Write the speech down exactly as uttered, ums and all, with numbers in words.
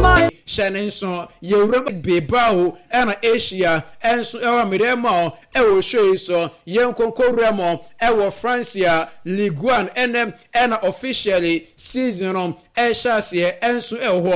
Shannon so Europe Bebao and Asia and so our Miremo ewo show so yen konko remo ewo Francia Ligue one and and officially season on e chassis enso ewo